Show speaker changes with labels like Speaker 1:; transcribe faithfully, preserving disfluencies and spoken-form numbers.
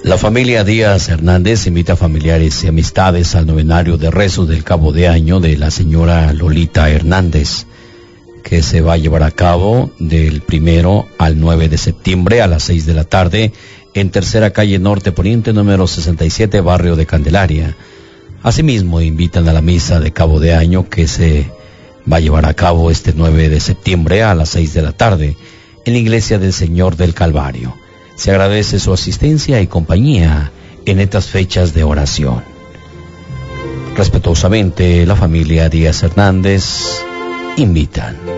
Speaker 1: La familia Díaz Hernández invita a familiares y amistades al novenario de rezos del cabo de año de la señora Lolita Hernández, que se va a llevar a cabo del primero al nueve de septiembre a las seis de la tarde en Tercera Calle Norte Poniente, número sesenta y siete, barrio de Candelaria. Asimismo, invitan a la misa de cabo de año que se va a llevar a cabo este nueve de septiembre a las seis de la tarde en la Iglesia del Señor del Calvario. Se agradece su asistencia y compañía en estas fechas de oración. Respetuosamente, la familia Díaz Hernández invitan.